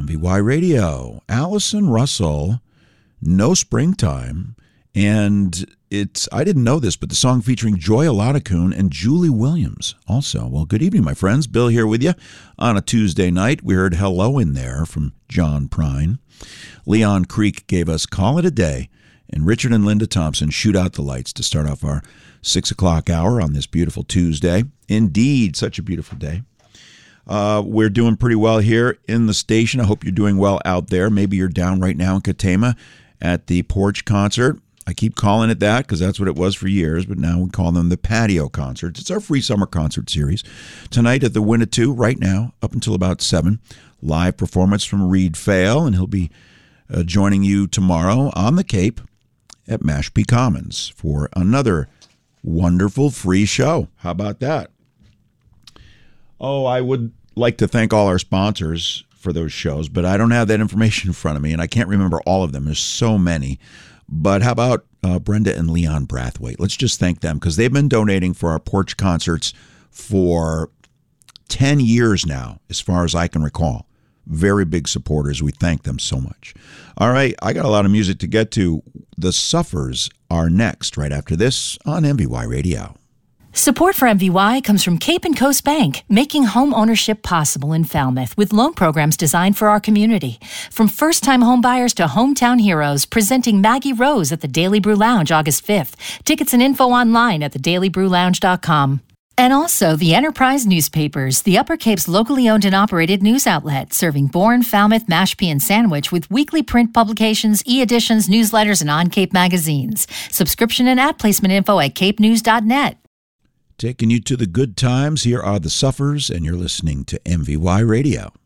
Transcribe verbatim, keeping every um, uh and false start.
M V Y Radio. Allison Russell, No Springtime. And it's, I didn't know this, but the song featuring Joy Aladakun and Julie Williams also. Well, good evening, my friends. Bill here with you on a Tuesday night. We heard Hello in There from John Prine. Leon Creek gave us Call It a Day. And Richard and Linda Thompson Shoot Out the Lights to start off our six o'clock hour on this beautiful Tuesday. Indeed, such a beautiful day. Uh, we're doing pretty well here in the station. I hope you're doing well out there. Maybe you're down right now in Katama at the Porch Concert. I keep calling it that because that's what it was for years, but now we call them the Patio Concerts. It's our free summer concert series. Tonight at the Winnetou, right now, up until about seven, live performance from Reed Fail, and he'll be uh, joining you tomorrow on the Cape at Mashpee Commons for another wonderful free show. How about that? Oh, I would like to thank all our sponsors for those shows, but I don't have that information in front of me, and I can't remember all of them. There's so many. But how about uh, Brenda and Leon Brathwaite? Let's just thank them because they've been donating for our Porch Concerts for ten years now, as far as I can recall. Very big supporters. We thank them so much. All right, I got a lot of music to get to. The Suffers are next, right after this on M V Y Radio. Support for M V Y comes from Cape and Coast Bank, making home ownership possible in Falmouth with loan programs designed for our community. From first-time home buyers to hometown heroes, presenting Maggie Rose at the Daily Brew Lounge August fifth. Tickets and info online at the daily brew lounge dot com. And also the Enterprise Newspapers, the Upper Cape's locally owned and operated news outlet, serving Bourne, Falmouth, Mashpee, and Sandwich with weekly print publications, e-editions, newsletters, and on-Cape magazines. Subscription and ad placement info at cape news dot net. Taking you to the good times, here are the Suffers, and you're listening to M V Y Radio.